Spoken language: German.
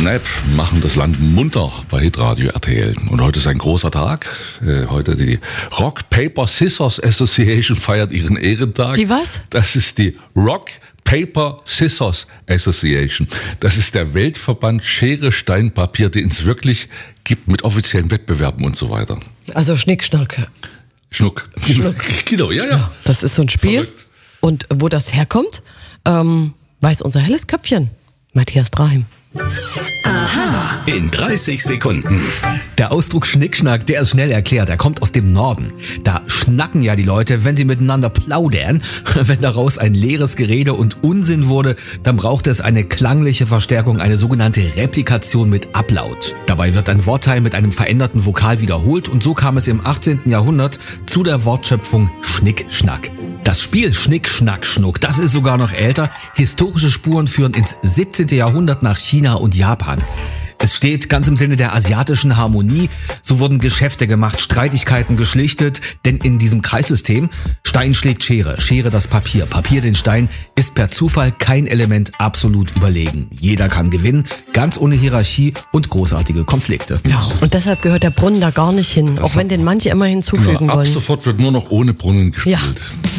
Snap machen das Land munter bei Hitradio RTL. Und heute ist ein großer Tag. Heute die Rock Paper Scissors Association feiert ihren Ehrentag. Die was? Das ist die Rock Paper Scissors Association. Das ist der Weltverband Schere, Stein, Papier, den es wirklich gibt mit offiziellen Wettbewerben und so weiter. Also Schnickschnack. Schnuck. Genau, ja. Das ist so ein Spiel. Verrückt. Und wo das herkommt, weiß unser helles Köpfchen, Matthias Draheim. In 30 Sekunden. Der Ausdruck Schnickschnack, der ist schnell erklärt. Er kommt aus dem Norden. Da schnacken ja die Leute, wenn sie miteinander plaudern. Wenn daraus ein leeres Gerede und Unsinn wurde, dann braucht es eine klangliche Verstärkung, eine sogenannte Replikation mit Ablaut. Dabei wird ein Wortteil mit einem veränderten Vokal wiederholt und so kam es im 18. Jahrhundert zu der Wortschöpfung Schnickschnack. Das Spiel Schnick, Schnack, Schnuck, das ist sogar noch älter. Historische Spuren führen ins 17. Jahrhundert nach China und Japan. Es steht ganz im Sinne der asiatischen Harmonie. So wurden Geschäfte gemacht, Streitigkeiten geschlichtet. Denn in diesem Kreissystem, Stein schlägt Schere, Schere das Papier, Papier den Stein, ist per Zufall kein Element absolut überlegen. Jeder kann gewinnen, ganz ohne Hierarchie und großartige Konflikte. Ja, und deshalb gehört der Brunnen da gar nicht hin, auch wenn den manche immer hinzufügen Ab wollen. sofort wird nur noch ohne Brunnen gespielt. Ja.